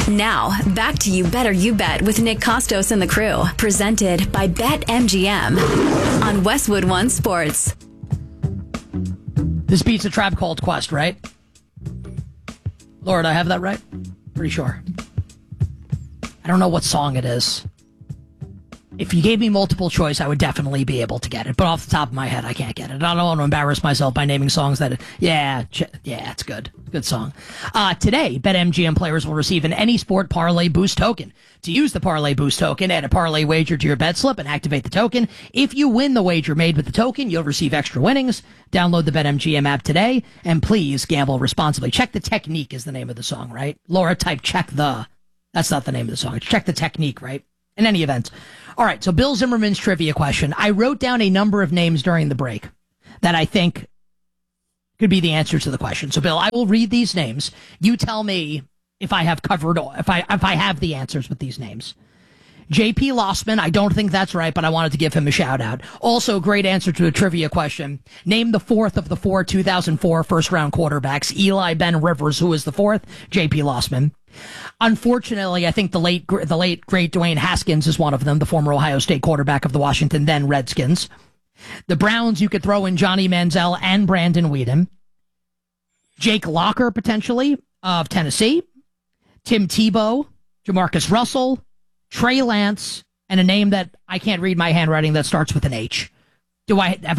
Now, back to You Better You Bet with Nick Costos and the crew. Presented by BetMGM on Westwood One Sports. This beats A Tribe Called Quest, right? Laura, did I have that right? Pretty sure. I don't know what song it is. If you gave me multiple choice, I would definitely be able to get it. But off the top of my head, I can't get it. I don't want to embarrass myself by naming songs that... Yeah, it's good. Good song. Today, BetMGM players will receive an Any Sport Parlay Boost token. To use the Parlay Boost token, add a parlay wager to your bet slip and activate the token. If you win the wager made with the token, you'll receive extra winnings. Download the BetMGM app today, and please gamble responsibly. Check the Technique is the name of the song, right? Laura, type check the... That's not the name of the song. It's Check the Technique, right? In any event. All right, so Bill Zimmerman's trivia question. I wrote down a number of names during the break that I think could be the answer to the question. So, Bill, I will read these names. You tell me if I have covered, if I have the answers with these names. J.P. Lossman, I don't think that's right, but I wanted to give him a shout out. Also, great answer to a trivia question. Name the fourth of the 4 2004 first round quarterbacks. Eli Ben Rivers, who is the fourth? J.P. Lossman. Unfortunately, I think the late great Dwayne Haskins is one of them, the former Ohio State quarterback of the Washington then Redskins. The Browns, you could throw in Johnny Manziel and Brandon Weeden. Jake Locker, potentially, of Tennessee. Tim Tebow, Jamarcus Russell, Trey Lance, and a name that I can't read my handwriting that starts with an H. Have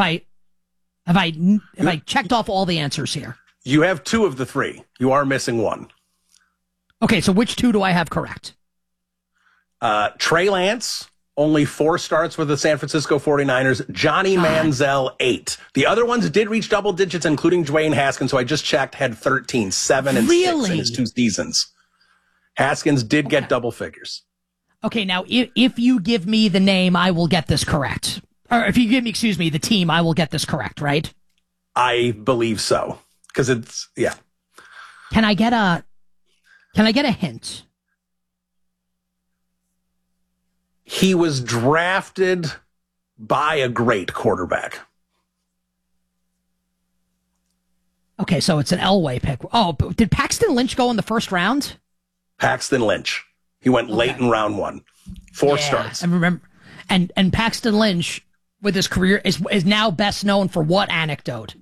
I checked off all the answers here? You have 2 of the 3. You are missing 1. Okay, so which 2 do I have correct? Trey Lance, only 4 starts with the San Francisco 49ers. Johnny Manziel, 8. The other ones did reach double digits, including Dwayne Haskins, who I just checked had 13, 7 and 6 in his 2 seasons. Haskins did get double figures. Okay, now, if you give me the name, I will get this correct. Or if you give me, the team, I will get this correct, right? I believe so. Because it's, yeah. Can I get a hint? He was drafted by a great quarterback. Okay, so it's an Elway pick. Oh, but did Paxton Lynch go in the first round? Paxton Lynch. He went late in round 1. 4 starts. I remember. And Paxton Lynch, with his career, is now best known for what anecdote?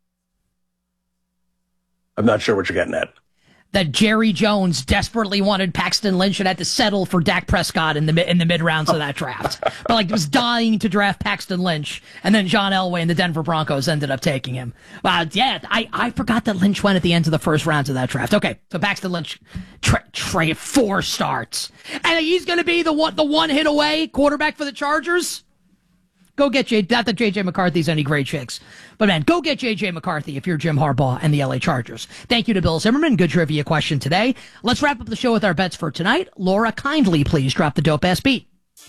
I'm not sure what you're getting at. That Jerry Jones desperately wanted Paxton Lynch and had to settle for Dak Prescott in the mid rounds of that draft. But was dying to draft Paxton Lynch, and then John Elway and the Denver Broncos ended up taking him. I forgot that Lynch went at the end of the first rounds of that draft. Okay, so Paxton Lynch, Trey 4 starts, and he's going to be the one hit away quarterback for the Chargers. Go get not that J.J. McCarthy's any great chicks, but man, go get J.J. McCarthy if you're Jim Harbaugh and the LA Chargers. Thank you to Bill Zimmerman. Good trivia question today. Let's wrap up the show with our bets for tonight. Laura, kindly please drop the dope ass beat.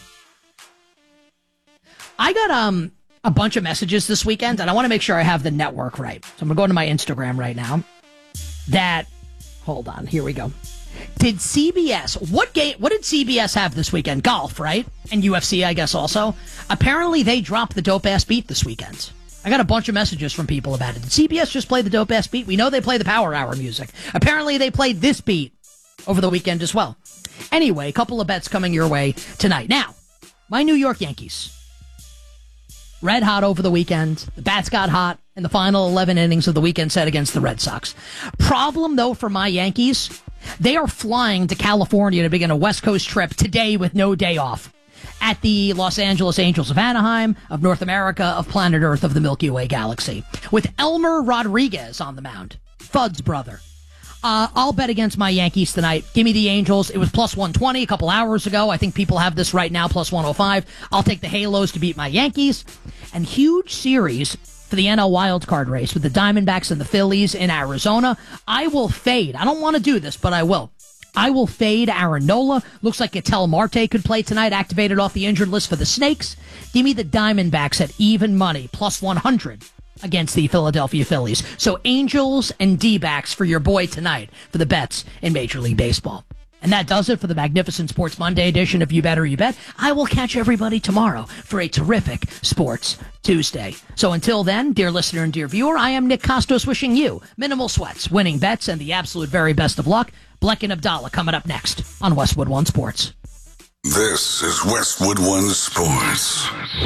I got a bunch of messages this weekend, and I want to make sure I have the network right. So I'm going to go to my Instagram right now. Hold on, here we go. Did CBS, what did CBS have this weekend? Golf, right? And UFC, I guess, also. Apparently, they dropped the dope-ass beat this weekend. I got a bunch of messages from people about it. Did CBS just play the dope-ass beat? We know they play the Power Hour music. Apparently, they played this beat over the weekend as well. Anyway, a couple of bets coming your way tonight. Now, my New York Yankees. Red hot over the weekend. The bats got hot in the final 11 innings of the weekend set against the Red Sox. Problem, though, for my Yankees, they are flying to California to begin a West Coast trip today with no day off at the Los Angeles Angels of Anaheim, of North America, of planet Earth, of the Milky Way galaxy, with Elmer Rodriguez on the mound, Fudd's brother. I'll bet against my Yankees tonight. Give me the Angels. It was plus 120 a couple hours ago. I think people have this right now, plus 105. I'll take the Halos to beat my Yankees. And huge series for the NL wildcard race with the Diamondbacks and the Phillies in Arizona. I will fade. I don't want to do this, but I will. I will fade Aaron Nola. Looks like Ketel Marte could play tonight, activated off the injured list for the Snakes. Give me the Diamondbacks at even money, plus 100 against the Philadelphia Phillies. So Angels and D-backs for your boy tonight for the bets in Major League Baseball. And that does it for the Magnificent Sports Monday edition of You Better You Bet. I will catch everybody tomorrow for a terrific Sports Tuesday. So until then, dear listener and dear viewer, I am Nick Costos wishing you minimal sweats, winning bets, and the absolute very best of luck. Bleck and Abdallah coming up next on Westwood One Sports. This is Westwood One Sports.